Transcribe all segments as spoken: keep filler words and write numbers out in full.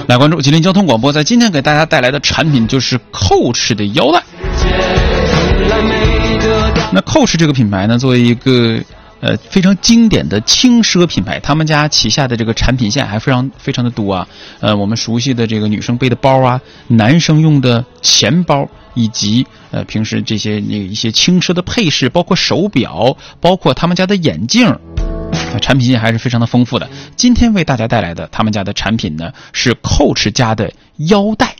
来关注吉林交通广播，在今天给大家带来的产品就是 Coach 的腰带。那 Coach 这个品牌呢，作为一个呃非常经典的轻奢品牌，他们家旗下的这个产品线还非常非常的多啊。呃，我们熟悉的这个女生背的包啊，男生用的钱包，以及呃平时这些一些轻奢的配饰，包括手表，包括他们家的眼镜。产品线还是非常的丰富的。今天为大家带来的他们家的产品呢，是 Coach 家的腰带。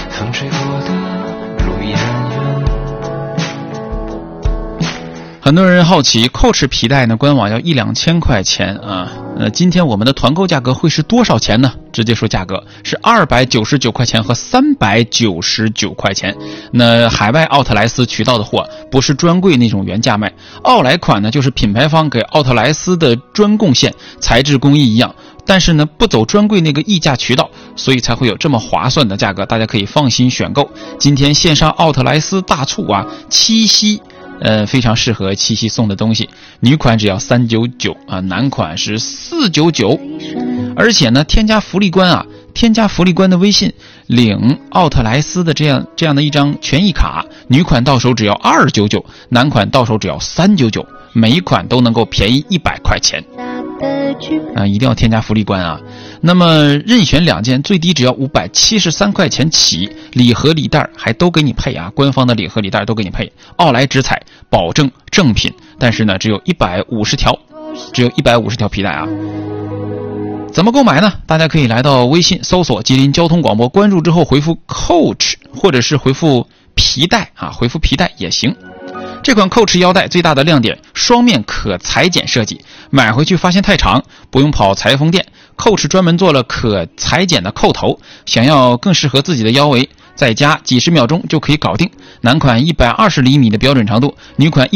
很多人好奇 Coach 皮带呢，官网要一两千块钱啊。呃，今天我们的团购价格会是多少钱呢？直接说价格是二百九十九块钱和三百九十九块钱。那海外奥特莱斯渠道的货，不是专柜那种原价卖。奥莱款呢，就是品牌方给奥特莱斯的专供线，材质工艺一样，但是呢不走专柜那个议价渠道，所以才会有这么划算的价格，大家可以放心选购。今天线上奥特莱斯大促啊，七夕。呃，非常适合七夕送的东西，女款只要三百九十九啊，男款是四百九十九，而且呢，添加福利官啊，添加福利官的微信，领奥特莱斯的这样这样的一张权益卡，女款到手只要二百九十九，男款到手只要三百九十九，每一款都能够便宜一百块钱。啊，一定要添加福利官啊！那么任选两件，最低只要五百七十三块钱起，礼盒礼袋还都给你配啊，官方的礼盒礼袋都给你配。奥莱直采，保证正品，但是呢，只有一百五十条，只有一百五十条皮带啊。怎么购买呢？大家可以来到微信搜索吉林交通广播，关注之后回复 Coach， 或者是回复皮带啊，回复皮带也行。这款 Coach 腰带最大的亮点，双面可裁剪设计，买回去发现太长，不用跑裁缝店， Coach 专门做了可裁剪的扣头，想要更适合自己的腰围，在家几十秒钟就可以搞定。男款一百二十厘米的标准长度，女款